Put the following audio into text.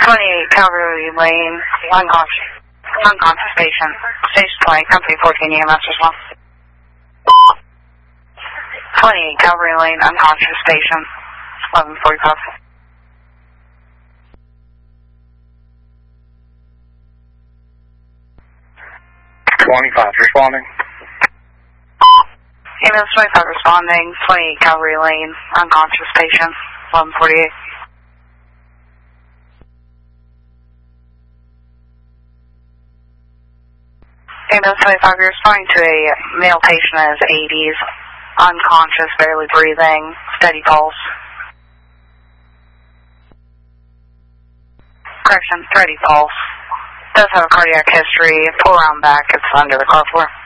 28 Calvary Lane, unconscious patient. Stage 20, company 14 EMS response. 28 Calvary Lane, unconscious patient, 11:45. Responding. Ambulance 25 responding, 28 Calvary Lane, unconscious patient, 11:48. Ambulance 25, you're responding to a male patient in his 80s, unconscious, barely breathing, steady pulse. Correction, steady pulse. Does have a cardiac history, pull around back, it's under the car floor.